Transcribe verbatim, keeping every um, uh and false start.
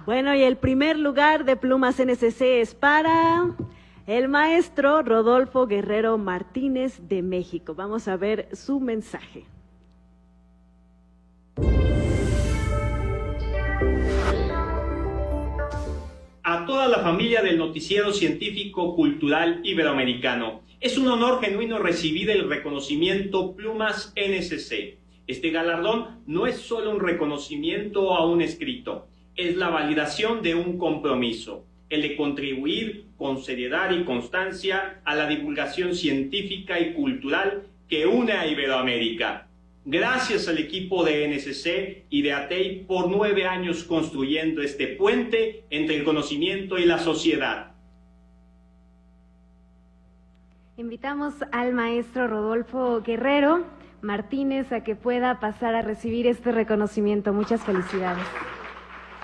Bueno, y el primer lugar de Plumas N S C es para el maestro Rodolfo Guerrero Martínez de México. Vamos a ver su mensaje. A toda la familia del Noticiero Científico Cultural Iberoamericano, es un honor genuino recibir el reconocimiento Plumas N S C. Este galardón no es solo un reconocimiento a un escrito, es la validación de un compromiso, el de contribuir con seriedad y constancia a la divulgación científica y cultural que une a Iberoamérica. Gracias al equipo de N S C y de ATEI por nueve años construyendo este puente entre el conocimiento y la sociedad. Invitamos al maestro Rodolfo Guerrero Martínez a que pueda pasar a recibir este reconocimiento. Muchas felicidades.